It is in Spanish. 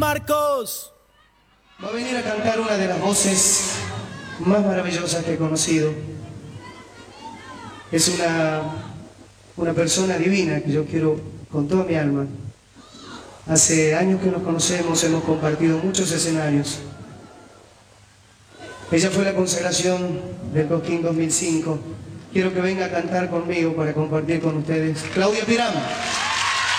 Marcos. Va a venir a cantar una de las voces más maravillosas que he conocido. Es una persona divina que yo quiero con toda mi alma. Hace años que nos conocemos, hemos compartido muchos escenarios. Ella fue la consagración del Cosquín 2005. Quiero que venga a cantar conmigo para compartir con ustedes. Claudia Pirán.